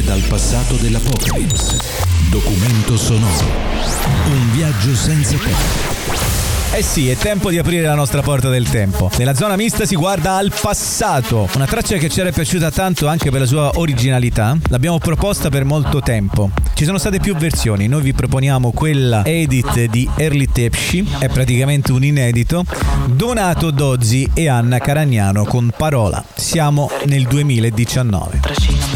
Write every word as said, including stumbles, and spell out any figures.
dal passato dell'Apocalypse. Documento sonoro. Un viaggio senza tempo. Eh sì, è tempo di aprire la nostra porta del tempo. Nella zona mista si guarda al passato. Una traccia che ci era piaciuta tanto anche per la sua originalità. L'abbiamo proposta per molto tempo. Ci sono state più versioni. Noi vi proponiamo quella edit di Early Tepsci. È praticamente un inedito. Donato Dozzi e Anna Caragnano con Parola. Siamo nel duemiladiciannove.